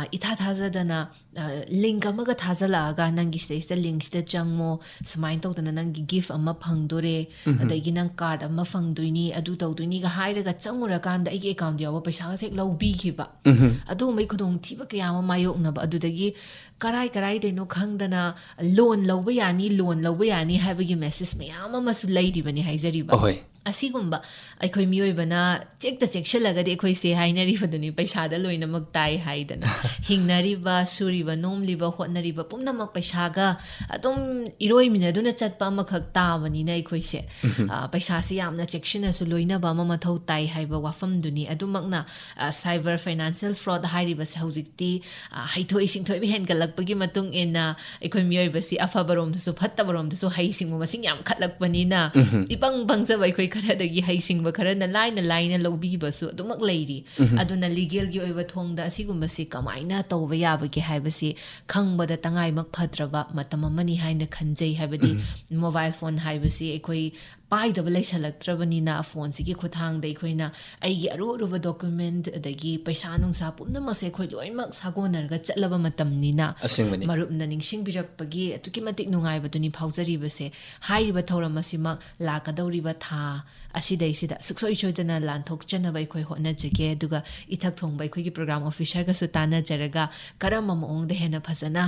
ꯏꯊꯥ ꯊꯥꯖꯗꯅ ꯂꯤꯡꯛ ꯑꯃꯒ ꯊꯥꯖꯜꯂꯛꯑꯒ ꯅꯪꯒꯤ ꯁꯤꯗꯩꯁꯤꯗ ꯂꯤꯡꯛꯁꯤꯗ ꯆꯪꯉꯣ ꯁꯨꯃꯥꯏꯅ ꯇꯧꯗꯅ ꯅꯪꯒꯤ ꯒꯤꯐ ꯑꯃ ꯐꯪꯗꯣꯔꯦ ꯑꯗꯒꯤ ꯅꯪ ꯀꯥꯔꯠ ꯑꯃ ꯐꯪꯗꯣꯏꯅꯤ ꯑꯗꯨ ꯇꯧꯗꯣꯏꯅꯤꯒ ꯍꯥꯏꯔꯒ ꯆꯪꯉꯨꯔꯀꯥꯟꯗ ꯑꯩꯒꯤ ꯑꯦꯀꯥꯎꯟꯗ ꯌꯥꯎꯕ ꯄꯩꯁꯥꯒꯁꯦ ꯍꯦꯛ ꯂꯧꯕꯤꯈꯤꯕ ꯑꯗꯨꯒꯨꯝꯕꯒꯤ ꯈꯨꯗꯣꯡꯊꯤꯕ ꯀꯌꯥ ꯑꯃ ꯃꯥꯌꯣꯛꯅꯕ ꯑꯗꯨꯗꯒꯤ ꯀꯔꯥꯏꯗꯩꯅꯣ ꯈꯪꯗꯅ ꯂꯣꯟ ꯂꯧꯕ ꯌꯥꯅꯤ ꯍꯥꯏꯕꯒꯤ ꯃꯦꯁꯦꯖ ꯃꯌꯥꯝ ꯑꯃꯁꯨ ꯂꯩꯔꯤꯕꯅꯤ ꯍꯥꯏꯖꯔꯤꯕ ꯑꯁꯤꯒꯨꯝꯕ ꯑꯩꯈꯣꯏ ꯃꯤꯑꯣꯏꯕꯅ ꯆꯦꯛꯁꯤꯜꯂꯒꯗꯤ ꯑꯩꯈꯣꯏꯁꯦ ꯍꯥꯏꯅꯔꯤꯕꯗꯨꯅꯤ ꯄꯩꯁꯥꯗ ꯂꯣꯏꯅꯃꯛ ꯇꯥꯏ ꯍꯥꯏꯗꯅ ꯍꯤꯡꯅꯔꯤꯕ ꯁꯨꯔꯤꯕ ꯅꯣꯝꯂꯤꯕ ꯍꯣꯠꯅꯔꯤꯕ ꯄꯨꯝꯅꯃꯛ ꯄꯩꯁꯥꯒ ꯑꯗꯨꯝ ꯏꯔꯣꯏꯃꯤꯟꯅꯗꯨꯅ ꯆꯠꯄ ꯑꯃꯈꯛ ꯇꯥꯕꯅꯤꯅ ꯑꯩꯈꯣꯏꯁꯦ ꯄꯩꯁꯥꯁꯤ ꯌꯥꯝꯅ ꯆꯦꯛꯁꯤꯟꯅꯁꯨ ꯂꯣꯏꯅꯕ ꯑꯃ ꯃꯊꯧ ꯇꯥꯏ ꯍꯥꯏꯕ ꯋꯥꯐꯝꯗꯨꯅꯤ ꯑꯗꯨꯃꯛꯅ ꯁꯥꯏꯕꯔ ꯐꯥꯏꯅꯥꯟꯁꯤꯌꯦꯜ ꯐ꯭ꯔꯣꯗ ꯍꯥꯏꯔꯤꯕꯁꯦ ꯍꯧꯖꯤꯛꯇꯤ ꯍꯩꯊꯣꯏ ꯁꯤꯡꯊꯣꯏꯕ ꯍꯦꯟꯒꯠꯂꯛꯄꯒꯤ ꯃꯇꯨꯡ ꯏꯟꯅ ꯑꯩꯈꯣꯏ ꯃꯤꯑꯣꯏꯕꯁꯤ ꯑꯐꯕꯔꯣꯝꯗꯁꯨ ꯐꯠꯇꯕꯔꯣꯝꯗꯁꯨ ꯍꯩꯁꯤꯡꯕ ꯃꯁꯤꯡ ꯌꯥꯝꯈꯠꯂꯛꯄꯅꯤꯅ ꯏꯄꯪ ꯄꯪꯖꯕ ꯑꯩꯈꯣꯏ ꯈꯔꯗꯒꯤ ꯍꯩꯁꯤꯡꯕ ꯈꯔꯅ ꯂꯥꯏꯅ ꯂꯧꯕꯤꯕꯁꯨ ꯑꯗꯨꯃꯛ ꯂꯩꯔꯤ ꯑꯗꯨꯅ ꯂꯤꯒꯦꯜꯒꯤ ꯑꯣꯏꯕ ꯊꯣꯡꯗ ꯑꯁꯤꯒꯨꯝꯕꯁꯤ ꯀꯃꯥꯏꯅ ꯇꯧꯕ ꯌꯥꯕꯒꯦ ꯍꯥꯏꯕꯁꯤ ꯈꯪꯕꯗ ꯇꯉꯥꯏꯃꯛ ꯐꯗ꯭ꯔꯕ ꯃꯇꯝ ꯑꯃꯅꯤ ꯍꯥꯏꯅ ꯈꯟꯖꯩ ꯍꯥꯏꯕꯗꯤ ꯃꯣꯕꯥꯏꯜ ꯐꯣꯟ ꯍꯥꯏꯕꯁꯤ ꯑꯩꯈꯣꯏ ꯄꯥꯏꯗꯕ ꯂꯩꯁꯜꯂꯛꯇ꯭ꯔꯕꯅꯤꯅ ꯐꯣꯟꯁꯤꯒꯤ ꯈꯨꯠꯊꯥꯡꯗ ꯑꯩꯈꯣꯏꯅ ꯑꯩꯒꯤ ꯑꯔꯨꯕ ꯗꯣꯀꯨꯃꯦꯟ ꯑꯗꯒꯤ ꯄꯩꯁꯥ ꯅꯨꯡꯁꯥ ꯄꯨꯝꯅꯃꯛꯁꯦ ꯑꯩꯈꯣꯏ ꯂꯣꯏꯅꯃꯛ ꯁꯥꯒꯣꯟꯅꯔꯒ ꯆꯠꯂꯕ ꯃꯇꯝꯅꯤꯅ ꯃꯔꯨꯞꯅ ꯅꯤꯡꯁꯤꯡꯕꯤꯔꯛꯄꯒꯤ ꯑꯗꯨꯛꯀꯤ ꯃꯇꯤꯛ ꯅꯨꯡꯉꯥꯏꯕꯗꯨꯅꯤ ꯐꯥꯎꯖꯔꯤꯕꯁꯦ ꯍꯥꯏꯔꯤꯕ ꯊꯧꯔꯝ ꯑꯁꯤꯃꯛ ꯂꯥꯛꯀꯗꯧꯔꯤꯕ ꯊꯥ ꯑꯁꯤꯗꯩꯁꯤꯗ ꯁꯨꯛꯁꯣꯏ ꯁꯣꯏꯗꯅ ꯂꯥꯟꯊꯣꯛꯆꯅꯕ ꯑꯩꯈꯣꯏ ꯍꯣꯠꯅꯖꯒꯦ ꯑꯗꯨꯒ ꯏꯊꯛ ꯊꯣꯡꯕ ꯑꯩꯈꯣꯏꯒꯤ ꯄ꯭ꯔꯣꯒ꯭ꯔꯥꯝ ꯑꯣꯐꯤꯁꯔꯒꯁꯨ ꯇꯥꯟꯅꯖꯔꯒ ꯀꯔꯝꯕ ꯃꯑꯣꯡꯗ ꯍꯦꯟꯅ ꯐꯖꯅ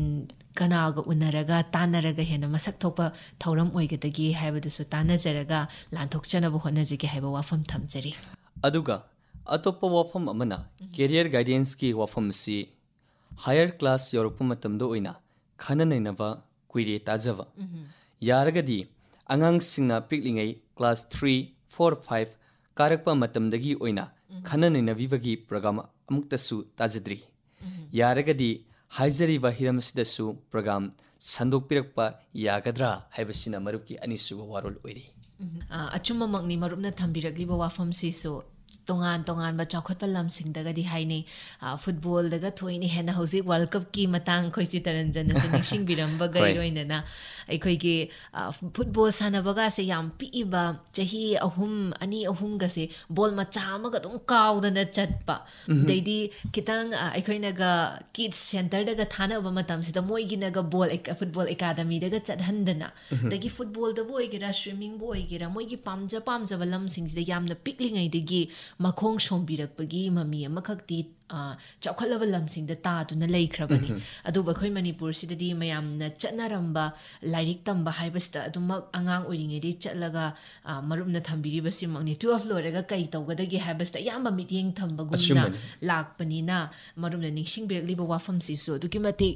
ꯀꯅꯥꯒ ꯎꯅꯔꯒ ꯇꯥꯟꯅꯔꯒ ꯍꯦꯟꯅ ꯃꯁꯛ ꯊꯣꯛꯄ ꯊꯧꯔꯝ ꯑꯣꯏꯒꯗꯒꯦ ꯍꯥꯏꯕꯗꯨꯁꯨ ꯇꯥꯟꯅꯖꯔꯒ ꯂꯥꯟꯊꯣꯛꯆꯅꯕ ꯍꯣꯠꯅꯖꯒꯦ ꯍꯥꯏꯕ ꯋꯥꯐꯝ ꯊꯝꯖꯔꯤ ꯑꯗꯨꯒ ꯑꯇꯣꯞꯄ ꯋꯥꯐꯝ ꯑꯃꯅ ꯀꯦꯔꯤꯌꯔ ꯒꯥꯏꯗꯦꯟꯁꯀꯤ ꯋꯥꯐꯝꯁꯤ ꯍꯥꯌꯔ ꯀ꯭ꯂꯥꯁ ꯌꯧꯔꯛꯄ ꯃꯇꯝꯗ ꯑꯣꯏꯅ ꯈꯟꯅ ꯅꯩꯅꯕ ꯀꯨꯏꯔꯦ ꯇꯥꯖꯕ ꯌꯥꯔꯒꯗꯤ ꯑꯉꯥꯡꯁꯤꯡꯅ ꯄꯤꯛꯂꯤꯉꯩ ꯀ꯭ꯂꯥꯁ 3, 4, 5 ꯀꯥꯔꯛꯄ ꯃꯇꯝꯗꯒꯤ ꯑꯣꯏꯅ ꯈꯟꯅ ꯅꯩꯅꯕꯤꯕꯒꯤ ꯄ꯭ꯔꯣꯒ꯭ꯔꯥꯝ ꯑꯃꯨꯛꯇꯁꯨ ꯇꯥꯖꯗ꯭ꯔꯤ ꯌꯥꯔꯒꯗꯤ ꯍꯥꯏꯖꯔꯤꯕ ꯍꯤꯔꯝ ꯑꯁꯤꯗꯁꯨ ꯄ꯭ꯔꯣꯒ꯭ꯔꯥꯝ ꯁꯟꯗꯣꯛꯄꯤꯔꯛꯄ ꯌꯥꯒꯗ꯭ꯔꯥ ꯍꯥꯏꯕꯁꯤꯅ ꯃꯔꯨꯞꯀꯤ ꯑꯅꯤꯁꯨꯕ ꯋꯥꯔꯣꯜ ꯑꯣꯏꯔꯤ ꯑꯆꯨꯝꯕꯃꯛꯅꯤ ꯃꯔꯨꯞꯅ ꯊꯝꯕꯤꯔꯛꯂꯤꯕ ꯋꯥꯐꯝꯁꯤꯁꯨ ꯇꯣꯉꯥꯟꯕ ꯆꯥꯎꯈꯠꯄ ꯂꯝꯁꯤꯡꯗꯒꯗꯤ ꯍꯥꯏꯅꯩ ꯐꯨꯠꯕꯣꯜꯗꯒ ꯊꯣꯏꯅ ꯍꯦꯟꯅ ꯍꯧꯖꯤꯛ ꯋꯥꯔꯜ ꯀꯞꯀꯤ ꯃꯇꯥꯡ ꯑꯩꯈꯣꯏ ꯆꯤꯇꯔꯟꯖꯟꯅꯁꯨ ꯅꯤꯡꯁꯤꯡꯕꯤꯔꯝꯕꯒ ꯏꯔꯣꯏꯅꯅ ꯑꯩꯈꯣꯏꯒꯤ ꯐꯨꯠꯕꯣꯜ ꯁꯥꯟꯅꯕꯒꯁꯦ ꯌꯥꯝ ꯄꯤꯛꯏꯕ ꯆꯍꯤ 2-3ꯒꯁꯦ ꯕꯣꯜ ꯃꯆꯥ ꯑꯃꯒ ꯑꯗꯨꯝ ꯀꯥꯎꯗꯅ ꯆꯠꯄ ꯑꯗꯩꯗꯤ ꯈꯤꯇꯪ ꯑꯩꯈꯣꯏꯅꯒ ꯀꯤꯗꯁ ꯁꯦꯟꯇꯔꯗꯒ ꯊꯥꯅꯕ ꯃꯇꯝꯁꯤꯗ ꯃꯣꯏꯒꯤꯅꯒ ꯐꯨꯠꯕꯣꯜ ꯑꯦꯀꯥꯗꯃꯤꯗꯒ ꯆꯠꯍꯟꯗꯅ ꯑꯗꯒꯤ ꯐꯨꯠꯕꯣꯜꯗꯕꯨ ꯑꯣꯏꯒꯦꯔꯥ ꯁ꯭ꯋꯤꯝꯃꯤꯡꯕꯨ ꯑꯣꯏꯒꯦꯔꯥ ꯃꯣꯏꯒꯤ ꯄꯥꯝꯖꯕ ꯂꯝꯁꯤꯡꯁꯤꯗ ꯌꯥꯝꯅ ꯄꯤꯛꯂꯤꯉꯩꯗꯒꯤ ꯃꯈꯣꯡ ꯁꯣꯝꯕꯤꯔꯛꯄꯒꯤ ꯃꯃꯤ ꯑꯃꯈꯛꯇꯤ ꯆꯥꯎꯈꯠꯂꯕ ꯂꯝꯁꯤꯡꯗ ꯇꯥꯗꯨꯅ ꯂꯩꯈ꯭ꯔꯕꯅꯤ ꯑꯗꯨꯕꯨ ꯑꯩꯈꯣꯏ ꯃꯅꯤꯄꯨꯔꯁꯤꯗꯗꯤ ꯃꯌꯥꯝꯅ ꯆꯠꯅꯔꯝꯕ ꯂꯥꯏꯔꯤꯛ ꯇꯝꯕ ꯍꯥꯏꯕꯁꯤꯗ ꯑꯗꯨꯃꯛ ꯑꯉꯥꯡ ꯑꯣꯏꯔꯤꯉꯩꯗꯒꯤ ꯆꯠꯂꯒ ꯃꯔꯨꯞꯅ ꯊꯝꯕꯤꯔꯤꯕꯁꯤꯃꯛꯅꯤ 12 ꯂꯣꯏꯔꯒ ꯀꯩ ꯇꯧꯒꯗꯒꯦ ꯍꯥꯏꯕꯁꯤꯗ ꯑꯌꯥꯝꯕ ꯃꯤꯠꯌꯦꯡ ꯊꯝꯕꯒꯨꯝꯅ ꯂꯥꯛꯄꯅꯤꯅ ꯃꯔꯨꯞꯅ ꯅꯤꯡꯁꯤꯡꯕꯤꯔꯛꯂꯤꯕ ꯋꯥꯐꯝꯁꯤꯁꯨ ꯑꯗꯨꯛꯀꯤ ꯃꯇꯤꯛ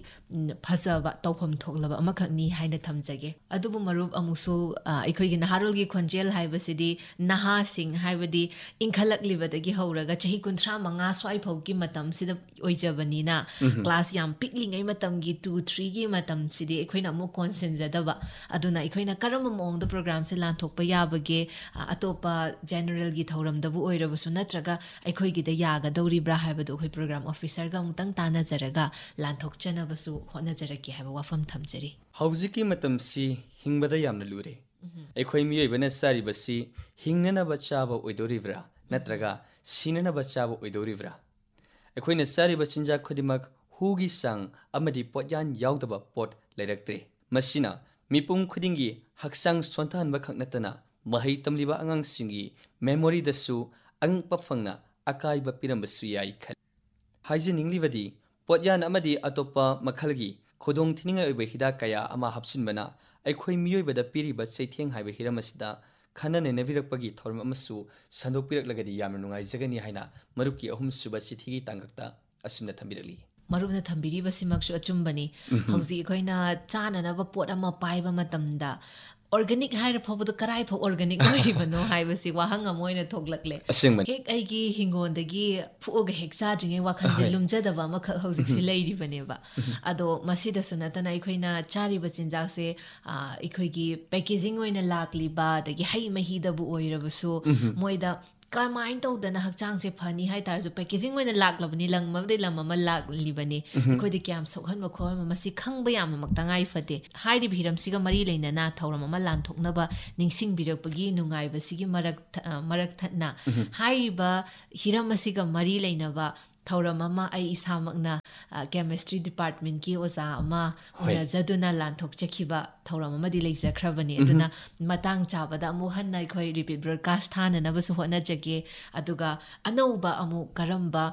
ꯐꯖꯕ ꯇꯧꯐꯝ ꯊꯣꯛꯂꯕ ꯑꯃꯈꯛꯅꯤ ꯍꯥꯏꯅ ꯊꯝꯖꯒꯦ ꯑꯗꯨꯕꯨ ꯃꯔꯨꯞ ꯑꯃꯨꯛꯁꯨ ꯑꯩꯈꯣꯏꯒꯤ ꯅꯍꯥꯔꯣꯜꯒꯤ ꯈꯣꯟꯖꯦꯜ ꯍꯥꯏꯕꯁꯤꯗꯤ ꯅꯍꯥꯁꯤꯡ ꯍꯥꯏꯕꯗꯤ ꯏꯟꯈꯠꯂꯛꯂꯤꯕꯗꯒꯤ ꯍꯧꯔꯒ ꯆꯍꯤ 35 ꯁ꯭ꯋꯥꯏꯐꯥꯎꯒꯤ ꯃꯇꯝꯁꯤꯗ ꯑꯣꯏꯖꯕꯅꯤꯅ ꯀ꯭ꯂꯥꯁ ꯌꯥꯝ ꯄꯤꯛꯂꯤꯉꯩ ꯃꯇꯝꯒꯤ 2-3ꯒꯤ ꯃꯇꯝꯁꯤꯗꯤ ꯑꯩꯈꯣꯏꯅ ꯑꯃꯨꯛ ꯀꯣꯟꯁꯤꯟꯖꯗꯕ ꯑꯗꯨꯅ ꯑꯩꯈꯣꯏꯅ ꯀꯔꯝꯕ ꯃꯑꯣꯡꯗ ꯄ꯭ꯔꯣꯒ꯭ꯔꯥꯝꯁꯦ ꯂꯥꯟꯊꯣꯛꯄ ꯌꯥꯕꯒꯦ ꯑꯇꯣꯞꯄ ꯖꯦꯅꯔꯦꯜꯒꯤ ꯊꯧꯔꯝꯗꯕꯨ ꯑꯣꯏꯔꯕꯁꯨ ꯅꯠꯇ꯭ꯔꯒ ꯑꯩꯈꯣꯏꯒꯤꯗ ꯌꯥꯒꯗꯧꯔꯤꯕ꯭ꯔꯥ ꯍꯥꯏꯕꯗꯨ ꯑꯩꯈꯣꯏ ꯄ꯭ꯔꯣꯒ꯭ꯔꯥꯝ ꯑꯣꯐꯤꯁꯔꯒ ꯑꯃꯨꯛꯇꯪ ꯇꯥꯟꯅꯖꯔꯒ ꯂꯥꯟꯊꯣꯛꯆꯅꯕꯁꯨ ꯍꯣꯠꯅꯖꯔꯛꯀꯦ ꯍꯥꯏꯕ ꯋꯥꯐꯝ ꯊꯝꯖꯔꯤ ꯍꯧꯖꯤꯛꯀꯤ ꯃꯇꯝꯁꯤ ꯍꯤꯡꯕꯗ ꯌꯥꯝꯅ ꯂꯨꯔꯦ ꯑꯩꯈꯣꯏ ꯃꯤꯑꯣꯏꯕꯅ ꯆꯥꯔꯤꯕꯁꯤ ꯍꯤꯡꯅꯅꯕ ꯆꯥꯕ ꯑꯣꯏꯗꯣꯔꯤꯕ꯭ꯔꯥ ꯅꯠꯇ꯭ꯔꯒ ꯁꯤꯅꯅꯕ ꯆꯥꯕ ꯑꯣꯏꯗꯣꯔꯤꯕ꯭ꯔꯥ ꯑꯩꯈꯣꯏꯅ ꯆꯥꯔꯤꯕ ꯆꯤꯟꯖꯥꯛ ꯈꯨꯗꯤꯡꯃꯛ ꯍꯨꯒꯤ ꯆꯥꯡ ꯑꯃꯗꯤ ꯄꯣꯠꯌꯥꯟ ꯌꯥꯎꯗꯕ ꯄꯣꯠ ꯂꯩꯔꯛꯇ꯭ꯔꯦ ꯃꯁꯤꯅ ꯃꯤꯄꯨꯝ ꯈꯨꯗꯤꯡꯒꯤ ꯍꯛꯆꯥꯡ ꯁꯣꯟꯊꯍꯟꯕ ꯈꯛ ꯅꯠꯇꯅ ꯃꯍꯩ ꯇꯝꯂꯤꯕ ꯑꯉꯥꯡꯁꯤꯡꯒꯤ ꯃꯦꯃꯣꯔꯤꯗꯁꯨ ꯑꯉꯛꯄ ꯐꯪꯅ ꯑꯀꯥꯏꯕ ꯄꯤꯔꯝꯕꯁꯨ ꯌꯥꯏ ꯈꯜꯂꯤ ꯍꯥꯏꯖꯅꯤꯡꯂꯤꯕꯗꯤ ꯄꯣꯠꯌꯥꯟ ꯑꯃꯗꯤ ꯑꯇꯣꯞꯄ ꯃꯈꯜꯒꯤ ꯈꯨꯗꯣꯡꯊꯤꯅꯤꯡꯉꯥꯏ ꯑꯣꯏꯕ ꯍꯤꯗꯥꯛ ꯀꯌꯥ ꯑꯃ ꯍꯥꯞꯆꯤꯟꯕꯅ ꯑꯩꯈꯣꯏ ꯃꯤꯑꯣꯏꯕꯗ ꯄꯤꯔꯤꯕ ꯆꯩꯊꯦꯡ ꯍꯥꯏꯕ ꯍꯤꯔꯝ ꯑꯁꯤꯗ ꯈꯟꯅ ꯅꯩꯅꯕꯤꯔꯛꯄꯒꯤ ꯊꯧꯔꯝ ꯑꯃꯁꯨ ꯁꯟꯗꯣꯛꯄꯤꯔꯛꯂꯒꯗꯤ ꯌꯥꯝꯅ ꯅꯨꯡꯉꯥꯏꯖꯒꯅꯤ ꯍꯥꯏꯅ ꯃꯔꯨꯞꯀꯤ ꯑꯍꯨꯝꯁꯨꯕ ꯆꯤꯊꯤꯒꯤ ꯇꯥꯡꯀꯛꯇ ꯑꯁꯨꯝꯅ ꯊꯝꯕꯤꯔꯛꯂꯤ ꯃꯔꯨꯞꯅ ꯊꯝꯕꯤꯔꯤꯕꯁꯤꯃꯛꯁꯨ ꯑꯆꯨꯝꯕꯅꯤ ꯍꯧꯖꯤꯛ ꯑꯩꯈꯣꯏꯅ ꯆꯥꯅꯅꯕ ꯄꯣꯠ ꯑꯃ ꯄꯥꯏꯕ ꯃꯇꯝꯗ ꯑꯣꯔꯒꯥꯅꯤꯛ ꯍꯥꯏꯔ ꯐꯥꯎꯕꯗ ꯀꯔꯥꯏꯐꯥꯎ ꯑꯣꯔꯒꯥꯅꯤꯛ ꯑꯣꯏꯔꯤꯕꯅꯣ ꯍꯥꯏꯕꯁꯤ ꯋꯥꯍꯪ ꯑꯃ ꯑꯣꯏꯅ ꯊꯣꯛꯂꯛꯂꯦ ꯍꯦꯛ ꯑꯩꯒꯤ ꯍꯤꯡꯒꯣꯜꯗꯒꯤ ꯐꯨꯛꯑꯒ ꯍꯦꯛ ꯆꯥꯗ꯭ꯔꯤꯉꯩ ꯋꯥꯈꯜꯁꯦ ꯂꯨꯝꯖꯗꯕ ꯑꯃꯈꯛ ꯍꯧꯖꯤꯛꯁꯦ ꯂꯩꯔꯤꯕꯅꯦꯕ ꯑꯗꯣ ꯃꯁꯤꯗꯁꯨ ꯅꯠꯇꯅ ꯑꯩꯈꯣꯏꯅ ꯆꯥꯔꯤꯕ ꯆꯤꯟꯖꯥꯛꯁꯦ ꯑꯩꯈꯣꯏꯒꯤ ꯄꯦꯀꯦꯖꯤꯡ ꯑꯣꯏꯅ ꯂꯥꯛꯂꯤꯕ ꯑꯗꯒꯤ ꯍꯩ ꯃꯍꯤꯗꯕꯨ ꯑꯣꯏꯔꯕꯁꯨ ꯃꯣꯏꯗ ꯀꯃꯥꯏꯅ ꯇꯧꯗꯅ ꯍꯛꯆꯥꯡꯁꯦ ꯐꯅꯤ ꯍꯥꯏ ꯇꯥꯔꯁꯨ ꯄꯦꯀꯦꯖꯤꯡ ꯑꯣꯏꯅ ꯂꯥꯛꯂꯕꯅꯤ ꯂꯝ ꯑꯃꯗꯩ ꯂꯝ ꯑꯃ ꯂꯥꯛꯂꯤꯕꯅꯤ ꯑꯩꯈꯣꯏꯗ ꯀꯌꯥꯝ ꯁꯣꯛꯍꯟꯕ ꯈꯣꯠꯍꯟꯕ ꯃꯁꯤ ꯈꯪꯕ ꯌꯥꯝꯅꯃꯛ ꯇꯉꯥꯏ ꯐꯗꯦ ꯍꯥꯏꯔꯤꯕ ꯍꯤꯔꯝꯁꯤꯒ ꯃꯔꯤ ꯂꯩꯅꯅ ꯊꯧꯔꯝ ꯑꯃ ꯂꯥꯟꯊꯣꯛꯅꯕ ꯅꯤꯡꯁꯤꯡꯕꯤꯔꯛꯄꯒꯤ ꯅꯨꯡꯉꯥꯏꯕꯁꯤꯒꯤ ꯃꯔꯛ ꯊꯠꯅ ꯍꯥꯏꯔꯤꯕ ꯍꯤꯔꯝ ꯑꯁꯤꯒ ꯃꯔꯤ ꯂꯩꯅꯕ ꯊꯧꯔꯝ ꯑꯃ ꯑꯩ ꯏꯁꯥꯃꯛꯅ ꯀꯦꯃꯤꯁꯇ꯭ꯔꯤ ꯗꯤꯄꯥꯔꯠꯃꯦꯟꯠꯀꯤ ꯑꯣꯖꯥ ꯑꯃ ꯎꯅꯖꯗꯨꯅ ꯂꯥꯟꯊꯣꯛꯆꯈꯤꯕ ꯊꯧꯔꯝ ꯑꯃꯗꯤ ꯂꯩꯖꯈ꯭ꯔꯕꯅꯤ ꯑꯗꯨꯅ ꯃꯇꯥꯡ ꯆꯥꯕꯗ ꯑꯃꯨꯛ ꯍꯟꯅ ꯑꯩꯈꯣꯏ ꯔꯤꯄꯤꯠ ꯕ꯭ꯔꯣꯗꯀꯥꯁ ꯊꯥꯅꯅꯕꯁꯨ ꯍꯣꯠꯅꯖꯒꯦ ꯑꯗꯨꯒ ꯑꯅꯧꯕ ꯑꯃꯨꯛ ꯀꯔꯝꯕ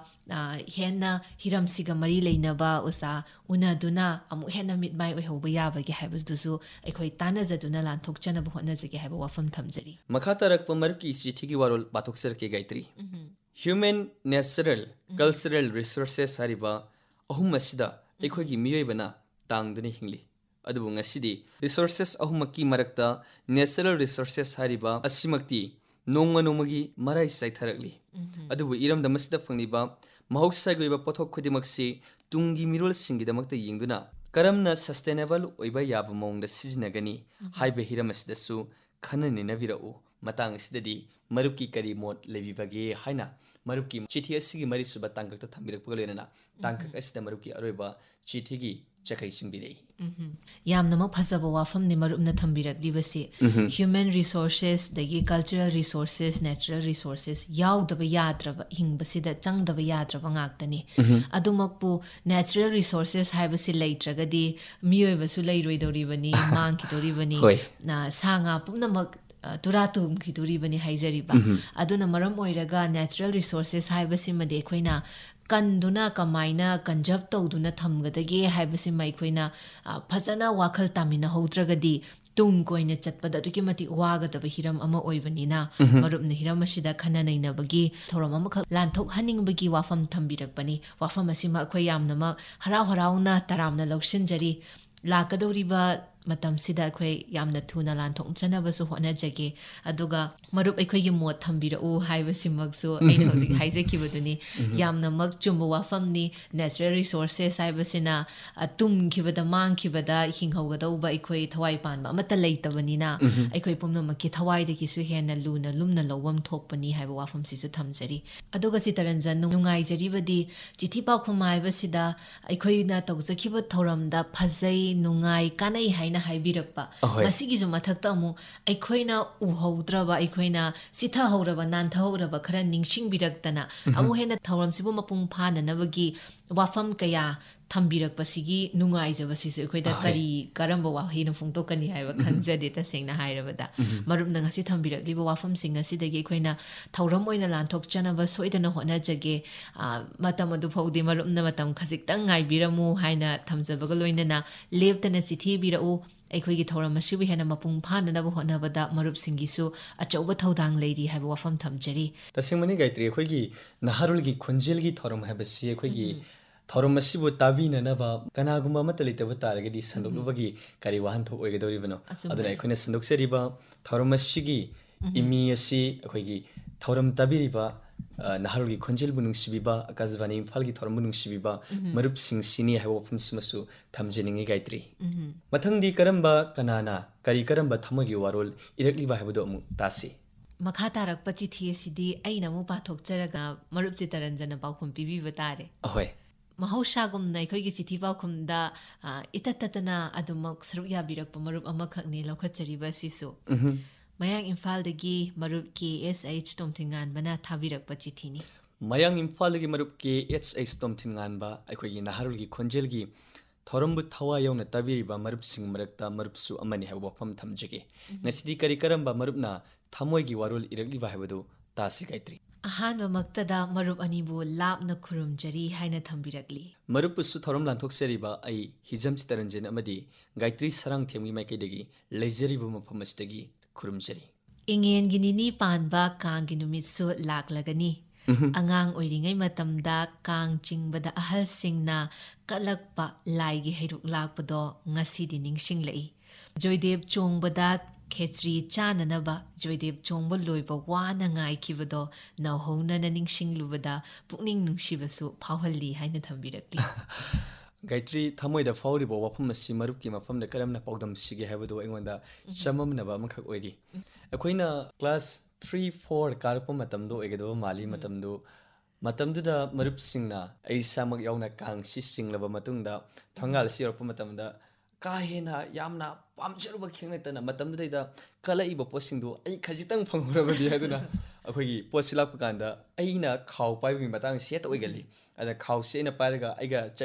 ꯍꯦꯟꯅ ꯍꯤꯔꯝꯁꯤꯒ ꯃꯔꯤ ꯂꯩꯅꯕ ꯑꯣꯖꯥ ꯎꯅꯗꯨꯅ ꯑꯃꯨꯛ ꯍꯦꯟꯅ ꯃꯤꯠꯃꯥꯏ ꯑꯣꯏꯍꯧꯕ ꯌꯥꯕꯒꯦ ꯍꯥꯏꯕꯗꯨꯁꯨ ꯑꯩꯈꯣꯏ ꯇꯥꯟꯅꯖꯗꯨꯅ ꯂꯥꯟꯊꯣꯛꯆꯅꯕ ꯍꯣꯠꯅꯖꯒꯦ ꯍꯥꯏꯕ ꯋꯥꯐꯝ ꯊꯝꯖꯔꯤ ꯃꯈꯥ ꯇꯥꯔꯛꯄ ꯃꯔꯨꯞꯀꯤ ꯆꯤꯊꯤꯒꯤ ꯋꯥꯔꯣꯜ ꯄꯥꯊꯣꯛꯆꯔꯛꯀꯦ Gayatri human natural cultural resources ꯍꯥꯏꯔꯤꯕ ꯑꯍꯨꯝ ꯑꯁꯤꯗ ꯑꯩꯈꯣꯏꯒꯤ ꯃꯤꯑꯣꯏꯕꯅ ꯇꯥꯡꯗꯨꯅ ꯍꯤꯡꯂꯤ ꯑꯗꯨꯕꯨ ꯉꯁꯤꯗꯤ ꯔꯤꯁꯣꯔꯁꯦꯁ ꯑꯍꯨꯝꯃꯛꯀꯤ ꯃꯔꯛꯇ ꯅꯦꯆꯔꯦꯜ ꯔꯤꯁꯣꯔꯁꯦꯁ ꯍꯥꯏꯔꯤꯕ ꯑꯁꯤꯃꯛꯇꯤ ꯅꯣꯡꯃ ꯅꯣꯡꯃꯒꯤ ꯃꯔꯥꯏ ꯆꯥꯏꯊꯔꯛꯂꯤ ꯑꯗꯨꯕꯨ ꯏꯔꯝꯗꯝ ꯑꯁꯤꯗ ꯐꯪꯂꯤꯕ ꯃꯍꯧꯁꯥꯒꯤ ꯑꯣꯏꯕ ꯄꯣꯠꯊꯣꯛ ꯈꯨꯗꯤꯡꯃꯛꯁꯤ ꯇꯨꯡꯒꯤ ꯃꯤꯔꯣꯜꯁꯤꯡꯒꯤꯗꯃꯛꯇ ꯌꯦꯡꯗꯨꯅ ꯀꯔꯝꯅ ꯁꯁꯇꯦꯅꯦꯕꯜ ꯑꯣꯏꯕ ꯌꯥꯕ ꯃꯑꯣꯡꯗ ꯁꯤꯖꯤꯟꯅꯒꯅꯤ ꯍꯥꯏꯕ ꯍꯤꯔꯝ ꯑꯁꯤꯗꯁꯨ ꯈꯟꯅ ꯅꯩꯅꯕꯤꯔꯛꯎ ꯃꯇꯥꯡ ꯑꯁꯤꯗꯗꯤ ꯃꯔꯨꯞꯀꯤ ꯀꯔꯤ ꯃꯣꯠ ꯂꯩꯕꯤꯕꯒꯦ ꯍꯥꯏꯅ ꯃꯔꯨꯞꯀꯤ ꯆꯤꯊꯤ ꯑꯁꯤꯒꯤ ꯃꯔꯤꯁꯨꯕ ꯇꯥꯡꯀꯛꯇ ꯊꯝꯕꯤꯔꯛꯄꯒ ꯂꯣꯏꯅꯅ ꯇꯥꯡꯀꯛ ꯑꯁꯤꯗ ꯃꯔꯨꯞꯀꯤ ꯑꯔꯣꯏꯕ ꯆꯤꯊꯤꯒꯤ ꯆꯈꯩ ꯆꯤꯡꯕꯤꯔꯛꯏ ꯌꯥꯝꯅꯃꯛ ꯐꯖꯕ ꯋꯥꯐꯝꯅꯤ ꯃꯔꯨꯞꯅ ꯊꯝꯕꯤꯔꯛꯂꯤꯕꯁꯤ ꯍ꯭ꯌꯨꯃꯦꯟ ꯔꯤꯁꯣꯔꯁꯦꯁ ꯗꯒꯤ ꯀꯜꯆꯔꯦꯜ ꯔꯤꯁꯣꯔꯁꯦꯁ ꯅꯦꯆꯔꯦꯜ ꯔꯤꯁꯣꯔꯁꯦꯁ ꯌꯥꯎꯗꯕ ꯌꯥꯗ꯭ꯔꯕ ꯍꯤꯡꯕꯁꯤꯗ ꯆꯪꯗꯕ ꯌꯥꯗ꯭ꯔꯕ ꯉꯥꯛꯇꯅꯤ ꯑꯗꯨꯃꯛꯄꯨ ꯅꯦꯆꯔꯦꯜ ꯔꯤꯁꯣꯔꯁꯦꯁ ꯍꯥꯏꯕꯁꯤ ꯂꯩꯇ꯭ꯔꯒꯗꯤ ꯃꯤꯑꯣꯏꯕꯁꯨ ꯂꯩꯔꯣꯏꯗꯧꯔꯤꯕꯅꯤ ꯃꯥꯡꯈꯤꯗꯧꯔꯤꯕꯅꯤ ꯁꯥ ꯉꯥ ꯄꯨꯝꯅꯃꯛ ꯇꯨꯔꯥ ꯇꯨꯝꯈꯤꯗꯣꯔꯤꯕꯅꯤ ꯍꯥꯏꯖꯔꯤꯕ ꯑꯗꯨꯅ ꯃꯔꯝ ꯑꯣꯏꯔꯒ ꯅꯦꯆꯔꯦꯜ ꯔꯤꯁꯣꯔꯁꯦꯁ ꯍꯥꯏꯕꯁꯤꯃꯗꯤ ꯑꯩꯈꯣꯏꯅ ꯀꯟꯗꯨꯅ ꯀꯃꯥꯏꯅ ꯀꯟꯖꯔꯞ ꯇꯧꯗꯨꯅ ꯊꯝꯒꯗꯒꯦ ꯍꯥꯏꯕꯁꯤꯃ ꯑꯩꯈꯣꯏꯅ ꯐꯖꯅ ꯋꯥꯈꯜ ꯇꯥꯃꯤꯟꯅꯍꯧꯗ꯭ꯔꯒꯗꯤ ꯇꯨꯡ ꯀꯣꯏꯅ ꯆꯠꯄꯗ ꯑꯗꯨꯛꯀꯤ ꯃꯇꯤꯛ ꯋꯥꯒꯗꯕ ꯍꯤꯔꯝ ꯑꯃ ꯑꯣꯏꯕꯅꯤꯅ ꯃꯔꯨꯞꯅ ꯍꯤꯔꯝ ꯑꯁꯤꯗ ꯈꯟꯅ ꯅꯩꯅꯕꯒꯤ ꯊꯧꯔꯝ ꯑꯃꯈꯛ ꯂꯥꯟꯊꯣꯛꯍꯟꯅꯤꯡꯕꯒꯤ ꯋꯥꯐꯝ ꯊꯝꯕꯤꯔꯛꯄꯅꯤ ꯋꯥꯐꯝ ꯑꯁꯤꯃ ꯑꯩꯈꯣꯏ ꯌꯥꯝꯅꯃꯛ ꯍꯔꯥꯎ ꯍꯔꯥꯎꯅ ꯇꯔꯥꯝꯅ ꯂꯧꯁꯤꯟꯖꯔꯤ ꯂꯥꯛꯀꯗꯧꯔꯤꯕ ꯃꯇꯝꯁꯤꯗ ꯑꯩꯈꯣꯏ ꯌꯥꯝꯅ ꯊꯨꯅ ꯂꯥꯟꯊꯣꯛꯆꯅꯕꯁꯨ ꯍꯣꯠꯅꯖꯒꯦ ꯑꯗꯨꯒ ꯃꯔꯨꯞ ꯑꯩꯈꯣꯏꯒꯤ ꯃꯣꯠ ꯊꯝꯕꯤꯔꯛꯎ ꯍꯥꯏꯕꯁꯤꯃꯛꯁꯨ ꯑꯩꯅ ꯍꯧꯖꯤꯛ ꯍꯥꯏꯖꯈꯤꯕꯗꯨꯅꯤ ꯌꯥꯝꯅꯃꯛ ꯆꯨꯝꯕ ꯋꯥꯐꯝꯅꯤ ꯅꯦꯆꯔꯦꯜ ꯔꯤꯁꯣꯔꯁꯦꯁ ꯍꯥꯏꯕꯁꯤꯅ ꯇꯨꯡꯈꯤꯕꯗ ꯃꯥꯡꯈꯤꯕꯗ ꯍꯤꯡꯍꯧꯒꯗꯧꯕ ꯑꯩꯈꯣꯏ ꯊꯋꯥꯏ ꯄꯥꯟꯕ ꯑꯃꯠꯇ ꯂꯩꯇꯕꯅꯤ나 ꯑꯩꯈꯣꯏ ꯄꯨꯝꯅꯃꯛꯀꯤ ꯊꯋꯥꯏꯗꯒꯤꯁꯨ ꯍꯦꯟꯅ ꯂꯨꯅ ꯂꯨꯝꯅ ꯂꯧꯐꯝ ꯊꯣꯛꯄꯅꯤ ꯍꯥꯏꯕ ꯋꯥꯐꯝꯁꯤꯁꯨ ꯊꯝꯖꯔꯤ ꯑꯗꯨꯒ ꯆꯤꯇꯔꯟꯖꯟ ꯅꯨꯡꯉꯥꯏꯖꯔꯤꯕꯗꯤ ꯆꯤꯊꯤ ꯄꯥꯎꯈꯨꯝ ꯍꯥꯏꯕꯁꯤꯗ ꯑꯩꯈꯣꯏꯅ ꯇꯧꯖꯈꯤꯕ ꯊꯧꯔꯝꯗ ꯐꯖꯩ ꯅꯨꯡꯉꯥꯏ ꯀꯥꯟꯅꯩ ꯍꯥꯏꯅ ꯍꯥꯏꯕꯤꯔꯛꯄ ꯃꯁꯤꯒꯤꯁꯨ ꯃꯊꯛꯇ ꯑꯃꯨꯛ ꯑꯩꯈꯣꯏꯅ ꯎꯍꯧꯗ꯭ꯔꯕ ꯑꯩꯈꯣꯏꯅ ꯆꯤꯊꯍꯧꯔꯕ ꯅꯥꯟꯊꯍꯧꯔꯕ ꯈꯔ ꯅꯤꯡꯁꯤꯡꯕꯤꯔꯛꯇꯅ ꯑꯃꯨꯛ ꯍꯦꯟꯅ ꯊꯧꯔꯝꯁꯤꯕꯨ ꯃꯄꯨꯡ ꯐꯥꯅꯅꯕꯒꯤ ꯋꯥꯐꯝ ꯀꯌꯥ ꯊꯝꯕꯤꯔꯛꯄꯁꯤꯒꯤ ꯅꯨꯡꯉꯥꯏꯖꯕꯁꯤꯁꯨ ꯑꯩꯈꯣꯏꯗ ꯀꯔꯝꯕ ꯋꯥꯍꯩꯅ ꯐꯣꯡꯗꯣꯛꯀꯅꯤ ꯍꯥꯏꯕ ꯈꯪꯖꯗꯦ ꯇꯁꯦꯡꯅ ꯍꯥꯏꯔꯕꯗ ꯃꯔꯨꯞꯅ ꯉꯁꯤ ꯊꯝꯕꯤꯔꯛꯂꯤꯕ ꯋꯥꯐꯝꯁꯤꯡ ꯑꯁꯤꯗꯒꯤ ꯑꯩꯈꯣꯏꯅ ꯊꯧꯔꯝ ꯑꯣꯏꯅ ꯂꯥꯟꯊꯣꯛꯆꯅꯕ ꯁꯣꯏꯗꯅ ꯍꯣꯠꯅꯖꯒꯦ ꯃꯇꯝ ꯑꯗꯨ ꯐꯥꯎꯗꯤ ꯃꯔꯨꯞꯅ ꯃꯇꯝ ꯈꯖꯤꯛꯇꯪ ꯉꯥꯏꯕꯤꯔꯝꯃꯨ ꯍꯥꯏꯅ ꯊꯝꯖꯕꯒ ꯂꯣꯏꯅꯅ ꯂꯦꯞꯇꯅ ꯆꯤꯊꯤ ꯏꯕꯤꯔꯛꯎ ꯑꯩꯈꯣꯏꯒꯤ ꯊꯧꯔꯝ ꯑꯁꯤꯕꯨ ꯍꯦꯟꯅ ꯃꯄꯨꯡ ꯐꯥꯅꯅꯕ ꯍꯣꯠꯅꯕꯗ ꯃꯔꯨꯞꯁꯤꯡꯒꯤꯁꯨ ꯑꯆꯧꯕ ꯊꯧꯗꯥꯡ ꯂꯩꯔꯤ ꯍꯥꯏꯕ ꯋꯥꯐꯝ ꯊꯝꯖꯔꯤ ꯇꯁꯦꯡꯕꯅꯤ ꯒꯥꯏꯇ꯭ꯔꯤ ꯑꯩꯈꯣꯏꯒꯤ ꯅꯍꯥꯔꯣꯜꯒꯤ ꯈꯣꯟꯖꯦꯜꯒꯤ ꯊꯧꯔꯝ ꯍꯥꯏꯕꯁꯤ ꯑꯩꯈꯣꯏꯒꯤ ꯊꯧꯔꯝ ꯑꯁꯤꯕꯨ ꯇꯥꯕꯤꯅꯅꯕ ꯀꯅꯥꯒꯨꯝꯕ ꯑꯃꯠꯇ ꯂꯩꯇꯕ ꯇꯥꯔꯒꯗꯤ ꯁꯟꯗꯣꯛꯅꯕꯒꯤ ꯀꯔꯤ ꯋꯥꯍꯟꯊꯣꯛ ꯑꯣꯏꯒꯗꯧꯔꯤꯕꯅꯣ ꯑꯗꯨꯅ ꯑꯩꯈꯣꯏꯅ ꯁꯟꯗꯣꯛꯆꯔꯤꯕ ꯊꯧꯔꯝ ꯑꯁꯤꯒꯤ ꯏꯃꯤ ꯑꯁꯤ ꯑꯩꯈꯣꯏꯒꯤ ꯊꯧꯔꯝ ꯇꯥꯕꯤꯔꯤꯕ ꯅꯍꯥꯔꯣꯜꯒꯤ ꯈꯣꯟꯖꯦꯜꯕꯨ ꯅꯨꯡꯁꯤꯕꯤꯕ ꯑꯀꯥꯁꯕꯥꯅꯤ ꯏꯝꯐꯥꯜꯒꯤ ꯊꯧꯔꯝꯕꯨ ꯅꯨꯡꯁꯤꯕꯤꯕ ꯃꯔꯨꯞꯁꯤꯡꯁꯤꯅꯤ ꯍꯥꯏꯕ ꯋꯥꯐꯝꯁꯤꯃꯁꯨ ꯊꯝꯖꯅꯤꯡꯉꯤ ꯒꯥꯏꯇ꯭ꯔꯤ ꯃꯊꯪꯗꯤ ꯀꯔꯝꯕ ꯀꯔꯝꯕ ꯊꯃꯣꯏꯒꯤ ꯋꯥꯔꯣꯜ ꯏꯔꯛꯂꯤꯕ ꯍꯥꯏꯕꯗꯨ ꯑꯃꯨꯛ ꯇꯥꯁꯤ ꯃꯈꯥ ꯇꯥꯔꯛꯄ ꯆꯤꯊꯤ ꯑꯁꯤꯗꯤ ꯑꯩꯅ ꯑꯃꯨꯛ ꯄꯥꯊꯣꯛꯆꯔꯒ ꯃꯔꯨꯞ ꯆꯤꯇꯔꯟꯖꯟꯅ ꯄꯥꯎꯈꯨꯝ ꯄꯤꯕꯤꯕ ꯇꯥꯔꯦ ꯃꯍꯧꯁꯥꯒꯨꯝꯅ ꯑꯩꯈꯣꯏꯒꯤ ꯆꯤꯊꯤ ꯄꯥꯎꯈꯨꯝꯗ ꯏꯇꯠ ꯇꯠꯇꯅ ꯑꯗꯨꯃꯛ ꯁꯔꯨꯛ ꯌꯥꯕꯤꯔꯛꯄ ꯃꯔꯨꯞ ꯑꯃꯈꯛꯅꯤ ꯂꯧꯈꯠꯆꯔꯤꯕ ꯑꯁꯤꯁꯨ ꯃꯌꯥꯡ ꯏꯝꯐꯥꯜꯗꯒꯤ ꯃꯔꯨꯞ KSH ꯇꯣꯝꯊꯤꯟꯉꯥꯟꯕꯅ ꯊꯥꯕꯤꯔꯛꯄ ꯆꯤꯊꯤꯅꯤ ꯃꯌꯥꯡ ꯏꯝꯐꯥꯜꯗꯒꯤ ꯃꯔꯨꯞ KSH ꯇꯣꯝꯊꯤꯟꯉꯥꯟꯕ ꯑꯩꯈꯣꯏꯒꯤ ꯅꯍꯥꯔꯣꯜꯒꯤ ꯈꯣꯟꯖꯦꯜꯒꯤ ꯊꯧꯔꯝꯕꯨ ꯊꯋꯥꯏ ꯌꯥꯎꯅ ꯇꯥꯕꯤꯔꯤꯕ ꯃꯔꯨꯞꯁꯤꯡ ꯃꯔꯛꯇ ꯃꯔꯨꯞꯁꯨ ꯑꯃꯅꯤ ꯍꯥꯏꯕ ꯋꯥꯐꯝ ꯊꯝꯖꯒꯦ ꯉꯁꯤꯗꯤ ꯀꯔꯝꯕ ꯃꯔꯨꯞꯅ ꯊꯃꯣꯏꯒꯤ ꯋꯥꯔꯣꯜ ꯏꯔꯛꯂꯤꯕ ꯍꯥꯏꯕꯗꯨ ꯇꯥꯁꯤ ꯒꯥꯏꯇ꯭ꯔꯤ ꯑꯍꯥꯟꯕꯃꯛꯇꯗ ꯃꯔꯨꯞ ꯑꯅꯤꯕꯨ ꯂꯥꯞꯅ ꯈꯨꯔꯨꯝꯖꯔꯤ ꯍꯥꯏꯅ ꯊꯝꯕꯤꯔꯛꯂꯤ ꯃꯔꯨꯞꯄꯨꯁꯨ ꯊꯧꯔꯝ ꯂꯥꯟꯊꯣꯛꯆꯔꯤꯕ ꯑꯩ ꯍꯤꯖꯝ ꯆꯤꯇꯔꯟꯖꯟ ꯑꯃꯗꯤ ꯒꯥꯏꯇ꯭ꯔꯤ ꯁꯔꯥꯡꯊꯦꯝꯒꯤ ꯃꯥꯏꯀꯩꯗꯒꯤ ꯂꯩꯖꯔꯤꯕ ꯃꯐꯝ ꯑꯁꯤꯗꯒꯤ ꯈꯨꯔꯨꯝꯖꯔꯤ ꯏꯉꯦꯟꯒꯤ ꯅꯤꯅꯤ ꯄꯥꯟꯕ ꯀꯥꯡꯒꯤ ꯅꯨꯃꯤꯠꯁꯨ ꯂꯥꯛꯂꯒꯅꯤ ꯑꯉꯥꯡ ꯑꯣꯏꯔꯤꯉꯩ ꯃꯇꯝꯗ ꯀꯥꯡ ꯆꯤꯡꯕꯗ ꯑꯍꯜꯁꯤꯡꯅ ꯀꯠꯂꯛꯄ ꯂꯥꯏꯒꯤ ꯍꯩꯔꯨꯛ ꯂꯥꯛꯄꯗꯣ ꯉꯁꯤꯗꯤ ꯅꯤꯡꯁꯤꯡꯂꯛꯏ ꯖꯣꯏꯗꯦꯕ ꯆꯣꯡꯕꯗ ꯈꯦꯆ꯭ꯔꯤ ꯆꯥꯅꯅꯕ ꯖꯣꯏꯗꯦꯕ ꯆꯣꯡꯕ ꯂꯣꯏꯕ ꯋꯥꯅ ꯉꯥꯏꯈꯤꯕꯗꯣ ꯅꯧꯍꯧꯅꯅ ꯅꯤꯡꯁꯤꯡꯂꯨꯕꯗ ꯄꯨꯛꯅꯤꯡ ꯅꯨꯡꯁꯤꯕꯁꯨ ꯐꯥꯎꯍꯜꯂꯤ ꯍꯥꯏꯅ ꯊꯝꯕꯤꯔꯛꯂꯤ ꯒꯥꯏꯇ꯭ꯔꯤ ꯊꯃꯣꯏꯗ ꯐꯥꯎꯔꯤꯕ ꯋꯥꯐꯝ ꯑꯁꯤ ꯃꯔꯨꯞꯀꯤ ꯃꯐꯝꯗ ꯀꯔꯝꯅ ꯄꯥꯎꯗꯝꯁꯤꯒꯦ ꯍꯥꯏꯕꯗꯨ ꯑꯩꯉꯣꯟꯗ ꯆꯃꯝꯅꯕ ꯑꯃꯈꯛ ꯑꯣꯏꯔꯤ ꯑꯩꯈꯣꯏꯅ ꯀ꯭ꯂꯥꯁ 3-4 ꯀꯥꯔꯛꯄ ꯃꯇꯝꯗ ꯑꯣꯏꯒꯗꯕ ꯃꯥꯜꯂꯤ ꯃꯇꯝꯗꯨꯗ ꯃꯔꯨꯞꯁꯤꯡꯅ ꯑꯩ ꯏꯁꯥꯃꯛ ꯌꯥꯎꯅ ꯀꯥꯡꯁꯤ ꯆꯤꯡꯂꯕ ꯃꯇꯨꯡꯗ ꯊꯪꯒꯥꯜ ꯑꯁꯤ ꯌꯧꯔꯛꯄ ꯃꯇꯝꯗ ꯀꯥ ꯍꯦꯟꯅ ꯌꯥꯝꯅ ꯄꯥꯝꯖꯔꯨꯕ ꯈꯦꯡꯅꯠꯇꯅ ꯃꯇꯝꯗꯨꯗꯩꯗ ꯀꯜꯂꯛꯏꯕ ꯄꯣꯠꯁꯤꯡꯗꯣ ꯑꯩ ꯈꯖꯤꯛꯇꯪ ꯐꯪꯍꯧꯔꯕꯗꯤ ꯍꯥꯏꯗꯨꯅ ꯑꯩꯈꯣꯏꯒꯤ ꯄꯣꯠꯁꯤ ꯂꯥꯛꯄ ꯀꯥꯟꯗ ꯑꯩꯅ ꯈꯥꯎ ꯄꯥꯏꯕꯒꯤ ꯃꯇꯥꯡꯁꯤ ꯍꯦꯛꯇ ꯑꯣꯏꯒꯜꯂꯤ ꯑꯗ ꯈꯥꯎꯁꯤ ꯑꯩꯅ ꯄꯥꯏꯔꯒ ꯑꯩꯒ